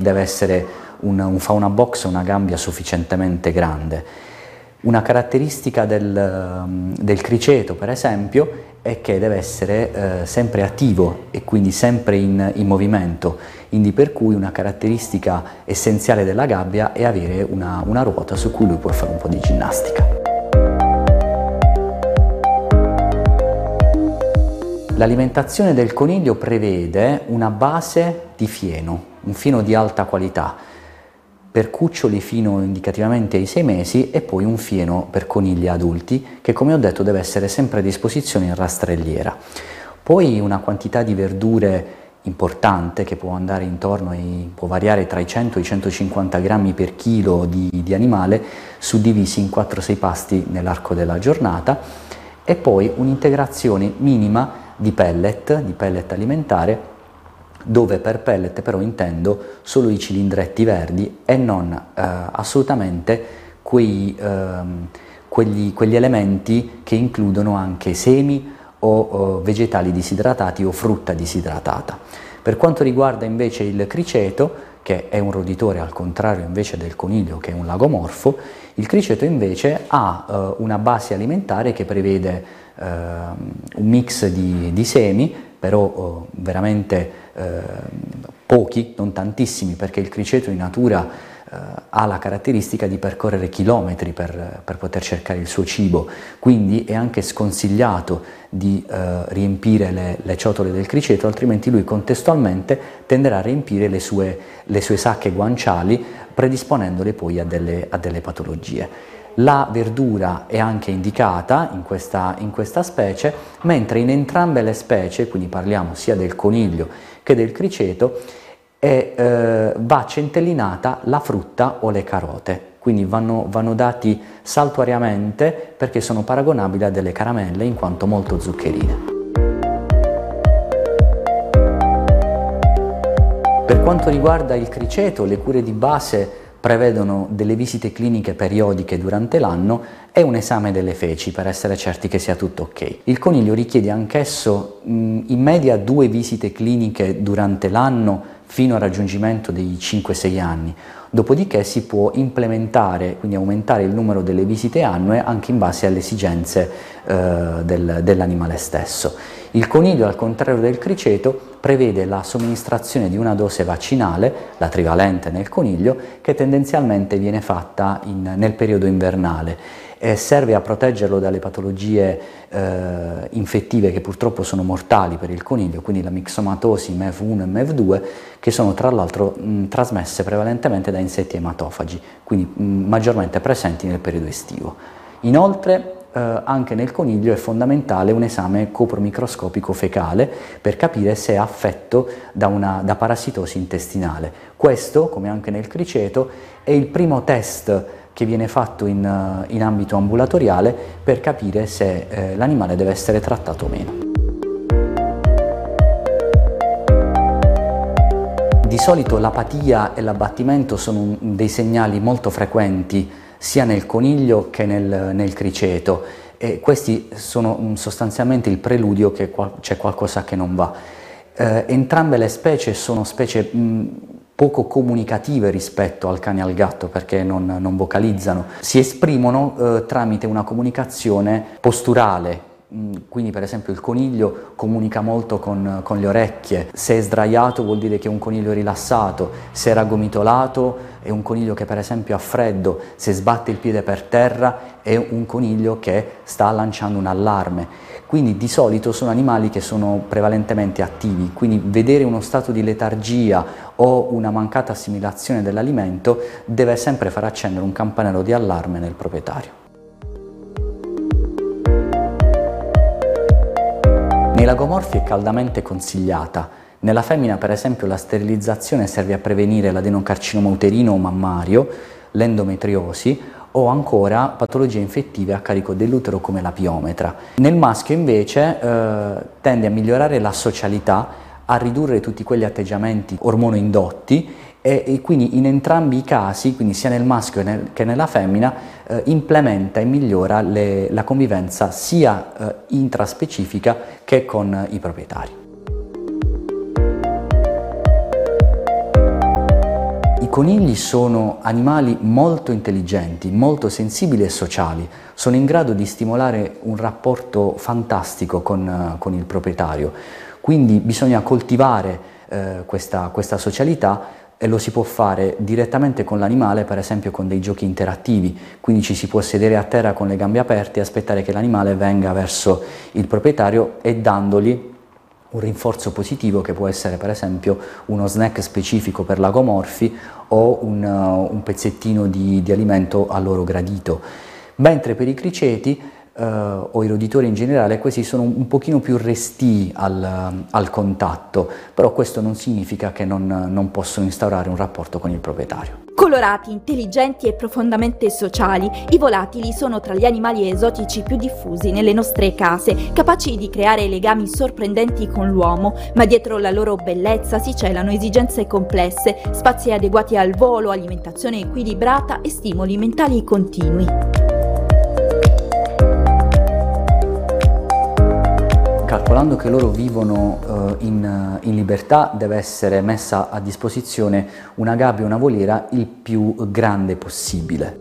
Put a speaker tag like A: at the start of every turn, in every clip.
A: deve essere un fauna box, una gabbia sufficientemente grande. Una caratteristica del criceto, per esempio, è che deve essere sempre attivo e quindi sempre in movimento, quindi per cui una caratteristica essenziale della gabbia è avere una ruota su cui lui può fare un po' di ginnastica. L'alimentazione del coniglio prevede una base di fieno, un fieno di alta qualità, per cuccioli fino indicativamente ai 6 mesi e poi un fieno per conigli adulti che, come ho detto, deve essere sempre a disposizione in rastrelliera. Poi una quantità di verdure importante che può andare può variare tra i 100 e i 150 grammi per chilo di animale, suddivisi in 4-6 pasti nell'arco della giornata, e poi un'integrazione minima di pellet alimentare, dove per pellet però intendo solo i cilindretti verdi e non assolutamente quegli elementi che includono anche semi o vegetali disidratati o frutta disidratata. Per quanto riguarda invece il criceto, che è un roditore al contrario invece del coniglio che è un lagomorfo, il criceto invece ha una base alimentare che prevede un mix di semi, però veramente pochi, non tantissimi, perché il criceto in natura ha la caratteristica di percorrere chilometri per poter cercare il suo cibo, quindi è anche sconsigliato di riempire le ciotole del criceto, altrimenti lui contestualmente tenderà a riempire le sue sacche guanciali, predisponendole poi a delle patologie. La verdura è anche indicata in questa specie, mentre in entrambe le specie, quindi parliamo sia del coniglio che del criceto, va centellinata la frutta o le carote, quindi vanno dati saltuariamente perché sono paragonabili a delle caramelle in quanto molto zuccherine. Per quanto riguarda il criceto, le cure di base prevedono delle visite cliniche periodiche durante l'anno e un esame delle feci per essere certi che sia tutto ok. Il coniglio richiede anch'esso in media 2 visite cliniche durante l'anno fino al raggiungimento dei 5-6 anni, dopodiché si può implementare, quindi aumentare il numero delle visite annue anche in base alle esigenze dell'animale stesso. Il coniglio, al contrario del criceto, prevede la somministrazione di una dose vaccinale, la trivalente nel coniglio, che tendenzialmente viene fatta nel periodo invernale e serve a proteggerlo dalle patologie infettive che purtroppo sono mortali per il coniglio, quindi la mixomatosi MEV1 e MEV2, che sono tra l'altro trasmesse prevalentemente da insetti ematofagi, quindi maggiormente presenti nel periodo estivo. Inoltre anche nel coniglio è fondamentale un esame copromicroscopico fecale per capire se è affetto da parassitosi intestinale. Questo, come anche nel criceto, è il primo test che viene fatto in ambito ambulatoriale per capire se l'animale deve essere trattato o meno. Di solito l'apatia e l'abbattimento sono dei segnali molto frequenti sia nel coniglio che nel criceto, e questi sono sostanzialmente il preludio che c'è qualcosa che non va. Entrambe le specie sono specie poco comunicative rispetto al cane e al gatto perché non vocalizzano, si esprimono tramite una comunicazione posturale. Quindi per esempio il coniglio comunica molto con le orecchie, se è sdraiato vuol dire che è un coniglio rilassato, se è raggomitolato è un coniglio che per esempio ha freddo, se sbatte il piede per terra è un coniglio che sta lanciando un allarme. Quindi di solito sono animali che sono prevalentemente attivi, quindi vedere uno stato di letargia o una mancata assimilazione dell'alimento deve sempre far accendere un campanello di allarme nel proprietario. Nei lagomorfi è caldamente consigliata. Nella femmina, per esempio, la sterilizzazione serve a prevenire l'adenocarcinoma uterino o mammario, l'endometriosi o ancora patologie infettive a carico dell'utero come la piometra. Nel maschio invece tende a migliorare la socialità, a ridurre tutti quegli atteggiamenti ormonoindotti e quindi in entrambi i casi, quindi sia nel maschio che nella femmina, implementa e migliora la convivenza sia intraspecifica che con i proprietari. I conigli sono animali molto intelligenti, molto sensibili e sociali, sono in grado di stimolare un rapporto fantastico con il proprietario, quindi bisogna coltivare questa socialità e lo si può fare direttamente con l'animale, per esempio con dei giochi interattivi, quindi ci si può sedere a terra con le gambe aperte e aspettare che l'animale venga verso il proprietario e dandogli un rinforzo positivo che può essere per esempio uno snack specifico per lagomorfi o un pezzettino di alimento a loro gradito. Mentre per i criceti o i roditori in generale, questi sono un pochino più restii al contatto, però questo non significa che non possono instaurare un rapporto con il proprietario.
B: Colorati, intelligenti e profondamente sociali, i volatili sono tra gli animali esotici più diffusi nelle nostre case, capaci di creare legami sorprendenti con l'uomo, ma dietro la loro bellezza si celano esigenze complesse, spazi adeguati al volo, alimentazione equilibrata e stimoli mentali continui.
A: Calcolando che loro vivono in libertà, deve essere messa a disposizione una gabbia, una voliera il più grande possibile.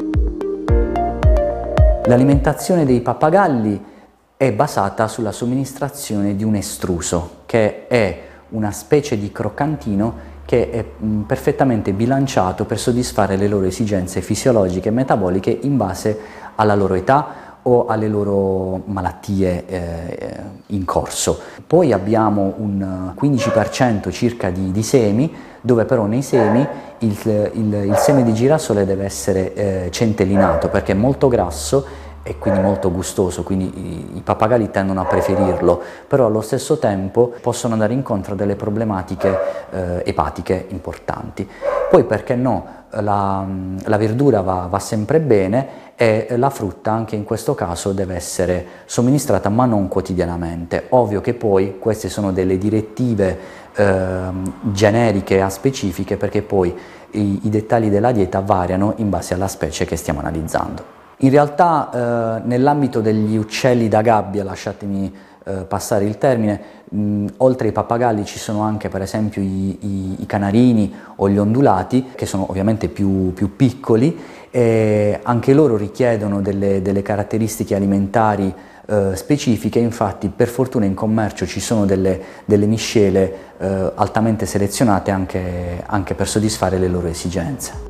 A: L'alimentazione dei pappagalli è basata sulla somministrazione di un estruso, che è una specie di croccantino che è perfettamente bilanciato per soddisfare le loro esigenze fisiologiche e metaboliche in base alla loro età o alle loro malattie in corso. Poi abbiamo un 15% circa di semi, dove però nei semi il seme di girasole deve essere centellinato perché è molto grasso e quindi molto gustoso, quindi i pappagalli tendono a preferirlo, però allo stesso tempo possono andare incontro a delle problematiche epatiche importanti. Poi perché no, la verdura va sempre bene e la frutta anche in questo caso deve essere somministrata ma non quotidianamente. Ovvio che poi queste sono delle direttive generiche a specifiche, perché poi i dettagli della dieta variano in base alla specie che stiamo analizzando. In realtà nell'ambito degli uccelli da gabbia, lasciatemi passare il termine, oltre ai pappagalli ci sono anche per esempio i canarini o gli ondulati, che sono ovviamente più piccoli, e anche loro richiedono delle caratteristiche alimentari specifiche. Infatti per fortuna in commercio ci sono delle miscele altamente selezionate anche per soddisfare le loro esigenze.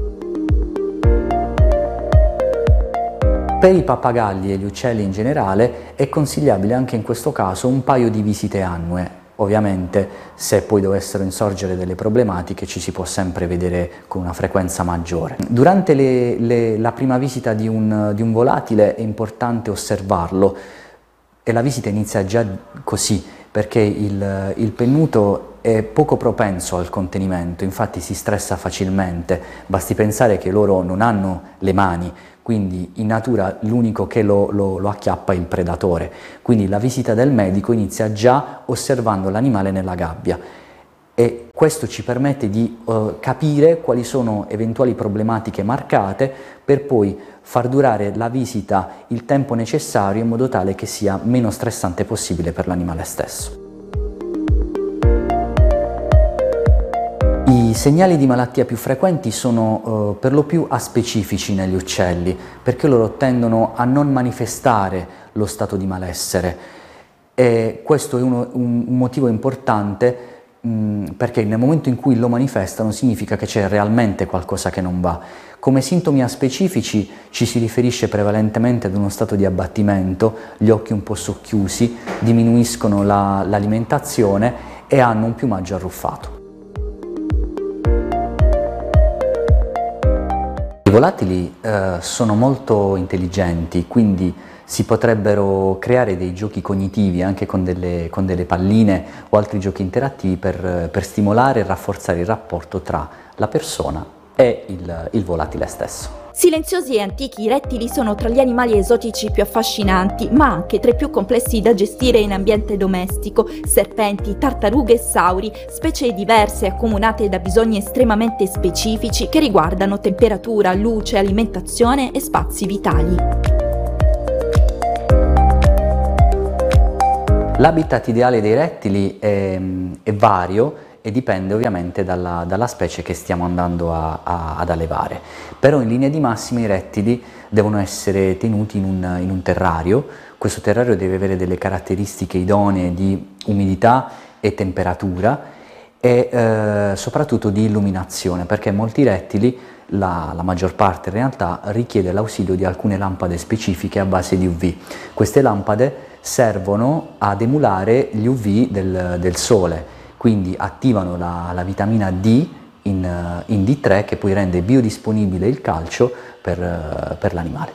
A: Per i pappagalli e gli uccelli in generale è consigliabile anche in questo caso un paio di visite annue. Ovviamente se poi dovessero insorgere delle problematiche ci si può sempre vedere con una frequenza maggiore. Durante la prima visita di un volatile è importante osservarlo e la visita inizia già così, perché il pennuto è poco propenso al contenimento, infatti si stressa facilmente. Basti pensare che loro non hanno le mani, quindi in natura l'unico che lo acchiappa è il predatore. Quindi la visita del medico inizia già osservando l'animale nella gabbia e questo ci permette di capire quali sono eventuali problematiche marcate per poi far durare la visita il tempo necessario in modo tale che sia meno stressante possibile per l'animale stesso. I segnali di malattia più frequenti sono per lo più aspecifici negli uccelli, perché loro tendono a non manifestare lo stato di malessere e questo è un motivo importante, perché nel momento in cui lo manifestano significa che c'è realmente qualcosa che non va. Come sintomi aspecifici ci si riferisce prevalentemente ad uno stato di abbattimento, gli occhi un po' socchiusi, diminuiscono l'alimentazione e hanno un piumaggio arruffato. I volatili sono molto intelligenti, quindi si potrebbero creare dei giochi cognitivi anche con delle palline o altri giochi interattivi per stimolare e rafforzare il rapporto tra la persona e il volatile stesso.
B: Silenziosi e antichi, i rettili sono tra gli animali esotici più affascinanti, ma anche tra i più complessi da gestire in ambiente domestico. Serpenti, tartarughe e sauri, specie diverse accomunate da bisogni estremamente specifici che riguardano temperatura, luce, alimentazione e spazi vitali.
A: L'habitat ideale dei rettili è vario e dipende ovviamente dalla specie che stiamo andando ad allevare. Però in linea di massima i rettili devono essere tenuti in un terrario. Questo terrario deve avere delle caratteristiche idonee di umidità e temperatura e soprattutto di illuminazione, perché molti rettili, la maggior parte in realtà, richiede l'ausilio di alcune lampade specifiche a base di UV. Queste lampade servono ad emulare gli UV del sole, quindi attivano la vitamina D in D3, che poi rende biodisponibile il calcio per l'animale.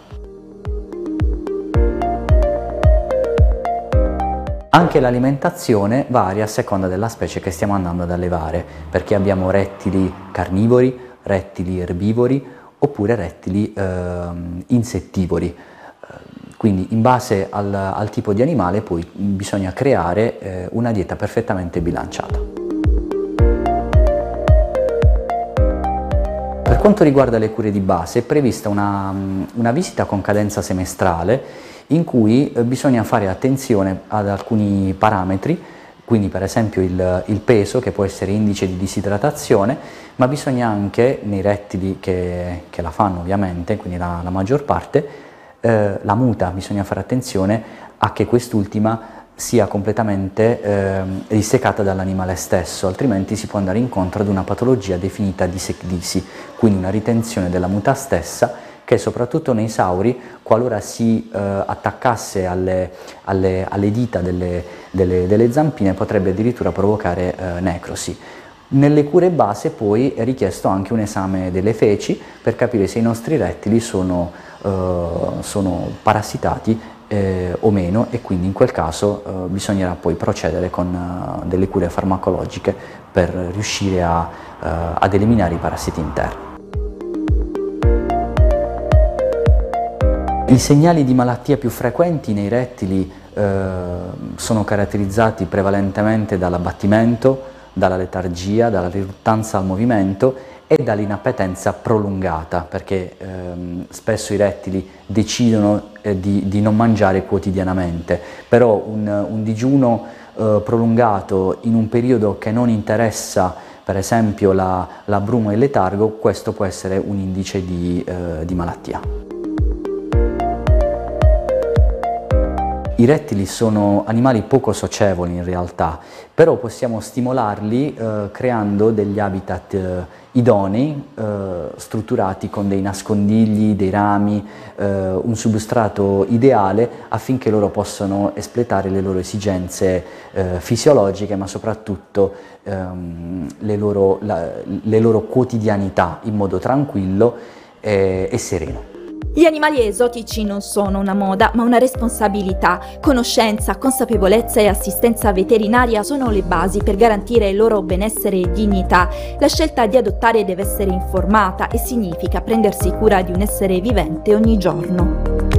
A: Anche l'alimentazione varia a seconda della specie che stiamo andando ad allevare, perché abbiamo rettili carnivori, rettili erbivori oppure rettili insettivori. Quindi in base al tipo di animale poi bisogna creare una dieta perfettamente bilanciata. Per quanto riguarda le cure di base è prevista una visita con cadenza semestrale in cui bisogna fare attenzione ad alcuni parametri, quindi per esempio il peso, che può essere indice di disidratazione, ma bisogna anche, nei rettili che la fanno ovviamente, quindi la maggior parte, la muta, bisogna fare attenzione a che quest'ultima sia completamente dissecata dall'animale stesso, altrimenti si può andare incontro ad una patologia definita disecdisi, quindi una ritenzione della muta stessa, che soprattutto nei sauri, qualora si attaccasse alle dita delle zampine, potrebbe addirittura provocare necrosi. Nelle cure base poi è richiesto anche un esame delle feci per capire se i nostri rettili sono parassitati o meno, e quindi in quel caso bisognerà poi procedere con delle cure farmacologiche per riuscire ad eliminare i parassiti interni. I segnali di malattia più frequenti nei rettili sono caratterizzati prevalentemente dall'abbattimento, dalla letargia, dalla riluttanza al movimento e dall'inappetenza prolungata, perché spesso i rettili decidono di non mangiare quotidianamente, però un digiuno prolungato in un periodo che non interessa per esempio la bruma e il letargo, questo può essere un indice di malattia. I rettili sono animali poco socievoli in realtà, però possiamo stimolarli creando degli habitat idonei, strutturati con dei nascondigli, dei rami, un substrato ideale affinché loro possano espletare le loro esigenze fisiologiche, ma soprattutto le loro quotidianità in modo tranquillo e sereno.
B: Gli animali esotici non sono una moda, ma una responsabilità. Conoscenza, consapevolezza e assistenza veterinaria sono le basi per garantire il loro benessere e dignità. La scelta di adottare deve essere informata e significa prendersi cura di un essere vivente ogni giorno.